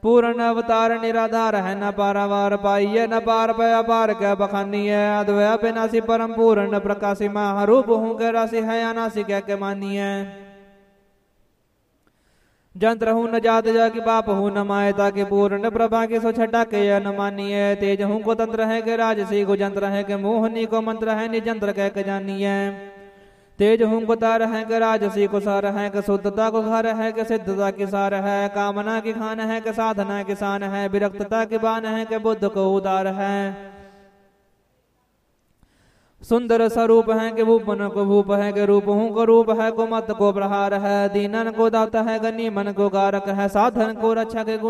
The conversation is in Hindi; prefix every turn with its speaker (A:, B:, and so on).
A: पूर्ण अवतार निराधार है, न पारावार पाइय, न पार पया पार के बखानी है। अद्वय अविनाशी परम पूर्ण प्रकाशी महारूप हूँ के राशि है, अनासी कह के मानी है। जंत्र हूँ न जात जा की पाप हूँ न मायता के, पूर्ण प्रभा के सो छटा के अनुमानीय। तेज हूँ को तंत्र है के राजसी को जंत्र है के, मोहनी को मंत्र है निजंत्र कह के जानिए। तेज हूँ को तार है के राजसी को सार है के, शुद्धता को घर है के सिद्धता की सार है। कामना की खान है के साधना किसान है, विरक्तता की बान है के बुद्ध को उदार है। सुंदर स्वरूप है के भूपन को भूप है के, रूप हूँ को रूप है को मत को प्रहार है। दीनन को दाता है गनी मन को गारक है, साधन को रक्षा के